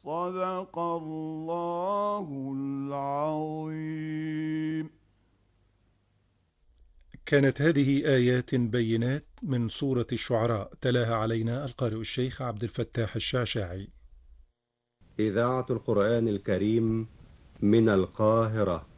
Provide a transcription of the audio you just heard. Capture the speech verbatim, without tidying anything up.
صدق الله العظيم. كانت هذه آيات بينات من سورة الشعراء، تلاها علينا القارئ الشيخ عبد الفتاح الشعشاعي. إذاعة القرآن الكريم من القاهرة.